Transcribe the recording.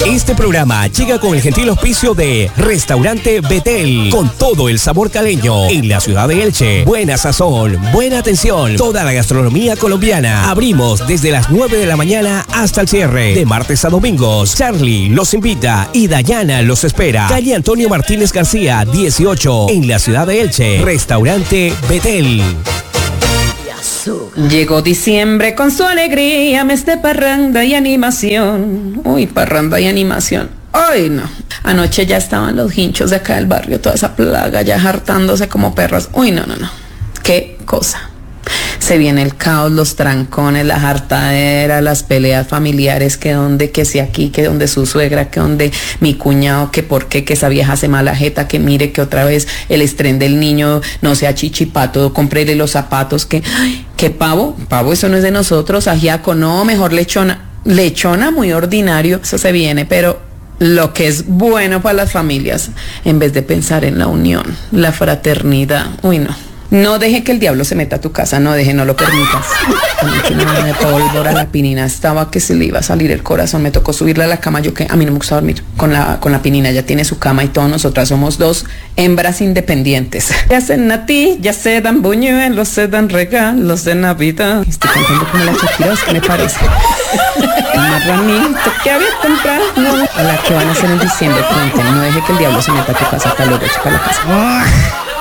Este programa llega con el gentil auspicio de Restaurante Betel, con todo el sabor caleño en la ciudad de Elche. Buena sazón, buena atención, toda la gastronomía colombiana. Abrimos desde las 9 de la mañana hasta el cierre, de martes a domingos. Charlie los invita y Dayana los espera. Calle Antonio Martínez García, 18, en la ciudad de Elche. Restaurante Betel. Llegó diciembre con su alegría, mes de parranda y animación. Uy, parranda y animación. Ay, no. Anoche ya estaban los hinchos de acá del barrio, toda esa plaga ya hartándose como perros. Uy, no. Qué cosa. Se viene el caos, los trancones, la hartadera, las peleas familiares, que donde, que si aquí, que donde su suegra, que donde mi cuñado, que por qué, que esa vieja hace mala jeta, que mire que otra vez el estrén del niño no sea chichipato, cómprele los zapatos, que, ay, que pavo, eso no es de nosotros, ajiaco, no, mejor lechona muy ordinario, eso se viene, pero lo que es bueno para las familias, en vez de pensar en la unión, la fraternidad, uy no. No deje que el diablo se meta a tu casa, no lo permitas. Anoche me pólvora, la pinina estaba que se le iba a salir el corazón, me tocó subirla a la cama, yo que a mí no me gusta dormir con la pinina, ya tiene su cama y todo, nosotras somos dos hembras independientes. Ya se nati, ya se dan buñuelos, se dan regalos de Navidad. Estoy cantando como la Shakira, ¿qué me parece? El marranito que había comprado, a la que van a hacer en diciembre, no deje que el diablo se meta a tu casa, hasta luego, chica la casa.